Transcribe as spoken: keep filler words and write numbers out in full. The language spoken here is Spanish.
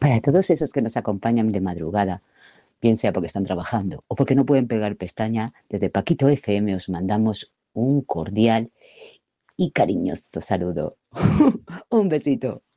Para todos esos que nos acompañan de madrugada, bien sea porque están trabajando o porque no pueden pegar pestaña, desde Paquito F M os mandamos un cordial y cariñoso saludo. Un besito.